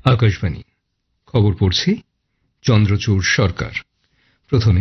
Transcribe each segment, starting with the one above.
আকাশবাণী খবর পড়ছি চন্দ্রচূড় সরকার। প্রথমে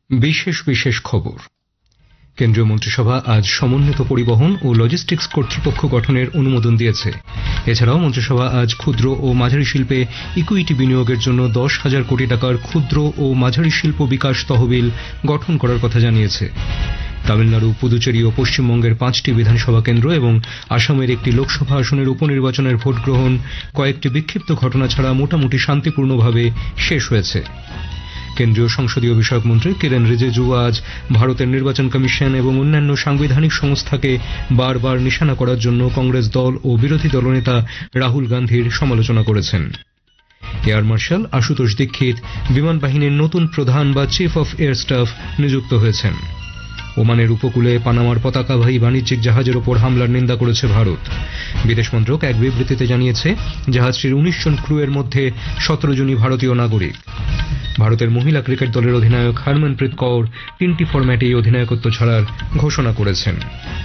বিশেষ খবর। কেন্দ্রীয় মন্ত্রিসভা আজ সমন্বিত পরিবহন ও লজিস্টিক্স কর্তৃপক্ষ গঠনের অনুমোদন দিয়েছে। এছাড়াও মন্ত্রিসভা আজ ক্ষুদ্র ও মাঝারি শিল্পে ইকুইটি বিনিয়োগের জন্য 10,000 কোটি টাকার ক্ষুদ্র ও মাঝারি শিল্প বিকাশ তহবিল গঠন করার কথা জানিয়েছে। তামিলনাড়ু, পুদুচেরি ও পশ্চিমবঙ্গের 5টি বিধানসভা কেন্দ্র এবং আসামের একটি লোকসভা আসনের উপনির্বাচনের ভোট গ্রহণ কয়েকটি বিক্ষিপ্ত ঘটনা ছাড়া মোটামুটি শান্তিপূর্ণভাবে শেষ হয়েছে। কেন্দ্রীয় সংসদীয় বিষয়ক মন্ত্রী কিরেন রিজিজু আজ ভারতের নির্বাচন কমিশন এবং অন্যান্য সাংবিধানিক সংস্থাকে বারবার নিশানা করার জন্য কংগ্রেস দল ও বিরোধী দলনেতা রাহুল গান্ধীর সমালোচনা করেছেন। এয়ার মার্শাল আশুতোষ দীক্ষিত বিমান বাহিনীর নতুন প্রধান বা চিফ অফ এয়ার স্টাফ নিযুক্ত হয়েছেন। ওমানের উপকূলে পানামার পতাকাবাহী বাণিজ্যিক জাহাজের ওপর হামলার নিন্দা করেছে ভারত। বিদেশ মন্ত্রক এক বিবৃতিতে জানিয়েছে জাহাজটির 19 জন ক্রুয়ের মধ্যে 17 জনই ভারতীয় নাগরিক। ভারতের মহিলা ক্রিকেট দলের অধিনায়ক হরমনপ্রীত কৌর 3টি ফরম্যাটেই অধিনায়কত্ব ছাড়ার ঘোষণা করেছেন।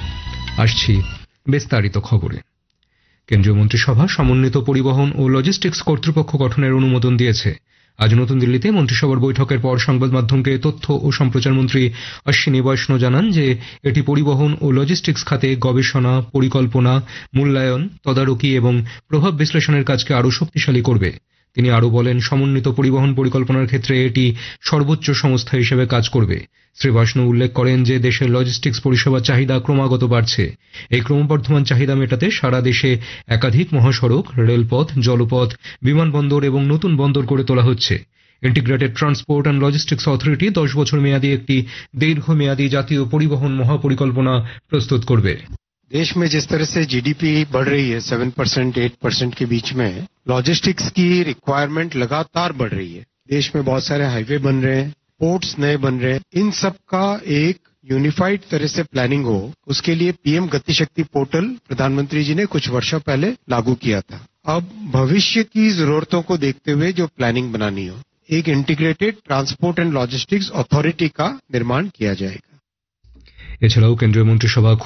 আসছি বিস্তারিত খবরে। কেন্দ্রীয় মন্ত্রিসভা সমন্বিত পরিবহন ও লজিস্টিক্স কর্তৃপক্ষ গঠনের অনুমোদন দিয়েছে। আজ নতুন দিল্লিতে মন্ত্রিসভার বৈঠকের পর সংবাদ মাধ্যমকে তথ্য ও সম্প্রচার মন্ত্রী অশ্বিনী বৈষ্ণব জানান যে এটি পরিবহন ও লজিস্টিক্স খাতে গবেষণা, পরিকল্পনা, মূল্যায়ন, তদারকি এবং প্রভাব বিশ্লেষণের কাজকে আরও শক্তিশালী করবে। তিনি আরও বলেন, সমন্বিত পরিবহন পরিকল্পনার ক্ষেত্রে এটি সর্বোচ্চ সংস্থা হিসেবে কাজ করবে। শ্রী বৈষ্ণব উল্লেখ করেন যে দেশের লজিস্টিক্স পরিষেবার চাহিদা ক্রমাগত বাড়ছে। এই ক্রমবর্ধমান চাহিদা মেটাতে সারা দেশে একাধিক মহাসড়ক, রেলপথ, জলপথ, বিমানবন্দর এবং নতুন বন্দর গড়ে তোলা হচ্ছে। Integrated transport and logistics authority 10 বছর মেয়াদী একটি দীর্ঘমেয়াদী জাতীয় পরিবহন মহাপরিকল্পনা প্রস্তুত করবে। देश में जिस तरह से जीडीपी बढ़ रही है 7%, 8% के बीच में, लॉजिस्टिक्स की रिक्वायरमेंट लगातार बढ़ रही है। देश में बहुत सारे हाईवे बन रहे हैं, पोर्ट्स नए बन रहे हैं। इन सब का एक यूनिफाइड तरह से प्लानिंग हो, उसके लिए पीएम गति शक्ति पोर्टल प्रधानमंत्री जी ने कुछ वर्षों पहले लागू किया था। अब भविष्य की जरूरतों को देखते हुए जो प्लानिंग बनानी हो, एक integrated transport and logistics authority का निर्माण किया जाएगा। এছাড়াও কেন্দ্রীয় মন্ত্রিসভা